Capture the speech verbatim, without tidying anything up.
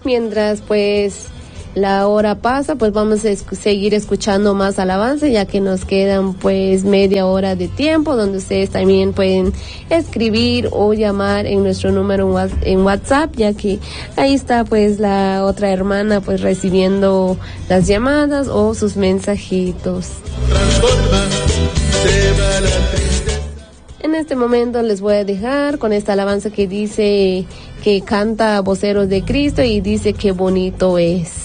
mientras pues la hora pasa, pues vamos a esc- seguir escuchando más alabanza, ya que nos quedan pues media hora de tiempo, donde ustedes también pueden escribir o llamar en nuestro número en, wa- en WhatsApp, ya que ahí está pues la otra hermana pues recibiendo las llamadas o sus mensajitos. En este momento les voy a dejar con esta alabanza que dice, que canta Voceros de Cristo y dice qué bonito es.